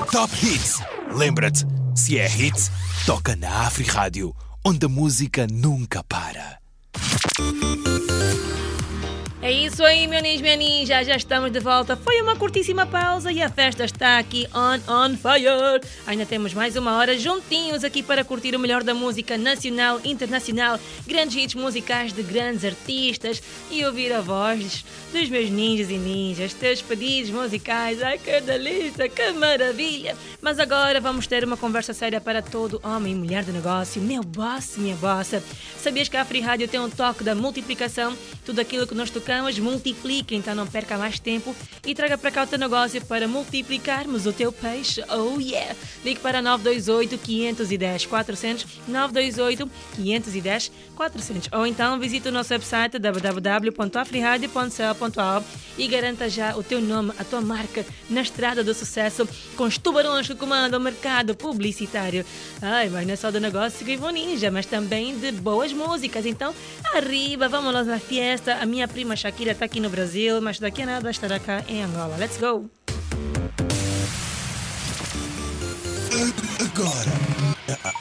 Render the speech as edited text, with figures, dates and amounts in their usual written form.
Top Hits. Lembra-te, se é hits, toca na Afrirádio, onde a música nunca para. É isso aí, meu ninja, minha ninja, já estamos de volta. Foi uma curtíssima pausa e a festa está aqui on fire. Ainda temos mais uma hora juntinhos aqui para curtir o melhor da música nacional, internacional, grandes hits musicais de grandes artistas e ouvir a voz dos meus ninjas e ninjas, teus pedidos musicais. Ai, que delícia, que maravilha. Mas agora vamos ter uma conversa séria para todo homem e mulher de negócio. Meu boss, minha bossa. Sabias que a Afrirádio tem um toque da multiplicação? Tudo aquilo que nós tocamos multiplica, então não perca mais tempo e traga para cá o teu negócio para multiplicarmos o teu peixe. Oh yeah! Ligue para 928-510-400, 928-510-400 ou então visite o nosso website www.afriradio.cl.al e garanta já o teu nome, a tua marca na estrada do sucesso com os tubarões que comandam o mercado publicitário. Ai, mas não é só do negócio que vou ninja, mas também de boas músicas. Então, arriba, vamos lá na fiesta. A minha prima Shakira está aqui no Brasil, mas daqui a nada estará cá em Angola. Let's go! Agora,